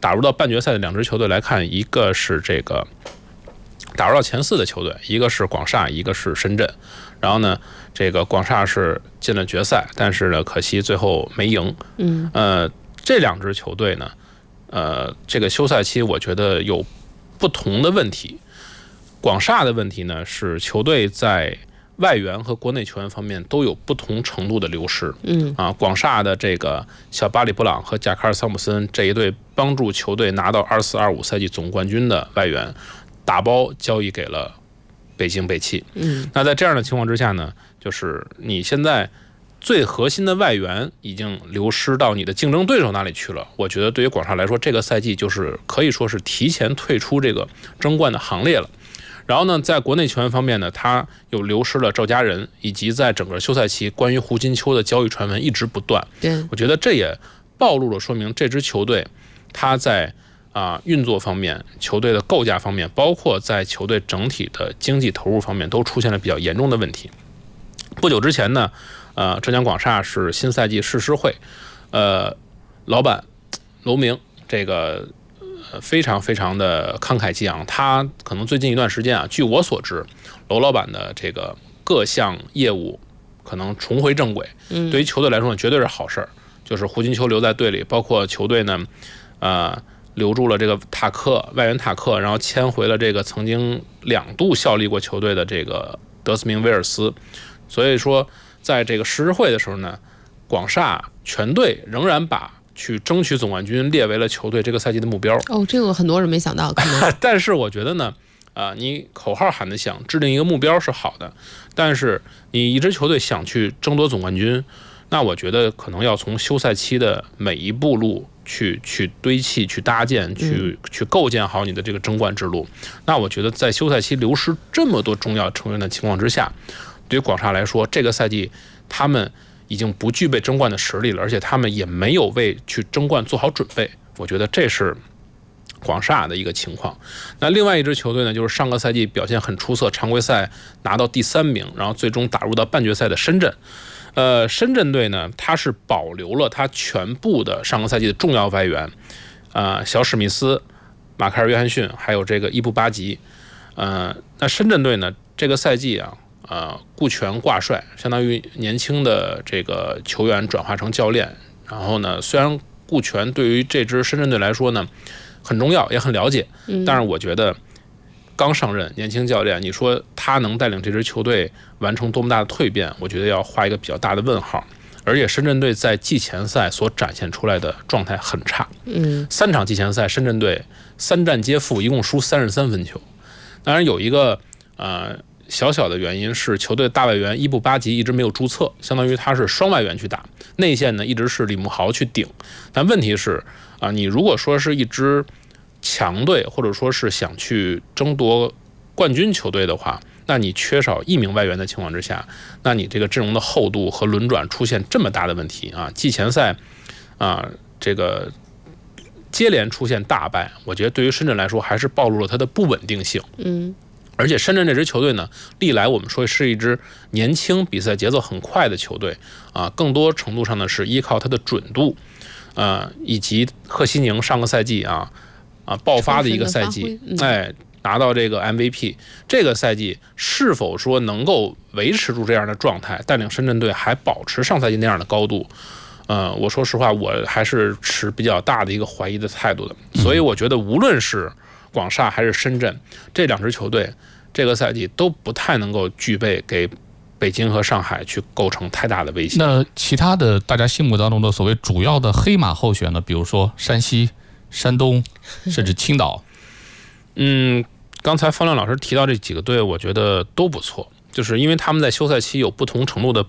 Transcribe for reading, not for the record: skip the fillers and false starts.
打入到半决赛的2支球队来看，一个是这个打入到前4的球队，一个是广厦，一个是深圳。然后呢，这个广厦是进了决赛，但是呢，可惜最后没赢。这2支球队呢，这个休赛期我觉得有不同的问题。广厦的问题呢，是球队在外援和国内球员方面都有不同程度的流失。广厦的这个小巴里布朗和贾卡尔桑普森这一对帮助球队拿到24-25赛季总冠军的外援，打包交易给了北京北汽。那在这样的情况之下呢，就是你现在最核心的外援已经流失到你的竞争对手那里去了。我觉得对于广厦来说，这个赛季就是可以说是提前退出这个争冠的行列了。然后呢，在国内球员方面呢，他又流失了赵家人，以及在整个休赛期关于胡金秋的交易传闻一直不断。 对， 我觉得这也暴露了，说明这支球队他在运作方面、球队的构架方面，包括在球队整体的经济投入方面，都出现了比较严重的问题。不久之前呢，浙江广厦是新赛季誓师会，老板楼明这个非常非常的慷慨激昂。他可能最近一段时间啊，据我所知，楼老板的这个各项业务可能重回正轨。对于球队来说呢，绝对是好事儿。就是胡金秋留在队里，包括球队呢，留住了这个外援塔克，然后签回了这个曾经2度效力过球队的这个德斯明威尔斯。所以说，在这个誓师会的时候呢，广厦全队仍然把去争取总冠军列为了球队这个赛季的目标。 这个很多人没想到。 但是我觉得呢，你口号喊得响，制定一个目标是好的，但是你一支球队想去争夺总冠军，那我觉得可能要从休赛期的每一步路去堆砌、去搭建、去构建好你的这个争冠之路。那我觉得在休赛期流失这么多重要成员的情况之下，对于广厦来说，这个赛季他们已经不具备争冠的实力了，而且他们也没有为去争冠做好准备。我觉得这是广厦的一个情况。那另外一支球队呢，就是上个赛季表现很出色，常规赛拿到第3名，然后最终打入到半决赛的深圳。深圳队呢，他是保留了他全部的上个赛季的重要外援，小史密斯、马凯尔·约翰逊，还有这个伊布巴吉。那深圳队呢，这个赛季顾全挂帅，相当于年轻的这个球员转化成教练。然后呢，虽然顾全对于这支深圳队来说呢很重要，也很了解，但是我觉得刚上任年轻教练，你说他能带领这支球队完成多么大的蜕变，我觉得要画一个比较大的问号。而且深圳队在季前赛所展现出来的状态很差，3场季前赛深圳队3战皆负，一共输33分球。当然有一个小小的原因是球队大外援伊布巴吉一直没有注册，相当于他是双外援去打，内线呢一直是李慕豪去顶。但问题是你如果说是一支强队，或者说是想去争夺冠军球队的话，那你缺少1名外援的情况之下，那你这个阵容的厚度和轮转出现这么大的问题季前赛这个接连出现大败，我觉得对于深圳来说还是暴露了它的不稳定性。而且深圳这支球队呢，历来我们说是一支年轻、比赛节奏很快的球队更多程度上呢是依靠它的准度以及贺西宁上个赛季爆发的一个赛季，拿到这个 MVP。这个赛季是否说能够维持住这样的状态，带领深圳队还保持上赛季那样的高度？我说实话，我还是持比较大的一个怀疑的态度的。所以我觉得，无论是广厦还是深圳这2支球队，这个赛季都不太能够具备给北京和上海去构成太大的威胁。 那其他的大家心目当中的所谓主要的黑马候选呢？比如说山西、山东，甚至青岛。 刚才方亮老师提到这几个队，我觉得都不错，就是因为他们在休赛期有不同程度的